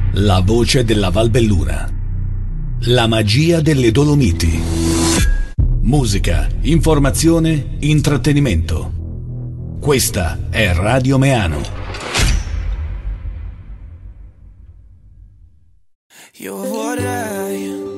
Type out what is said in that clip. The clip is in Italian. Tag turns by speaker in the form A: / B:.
A: La voce della Val Belluna. La magia delle Dolomiti. Musica, informazione, intrattenimento. Questa è Radio Meano.
B: Io vorrei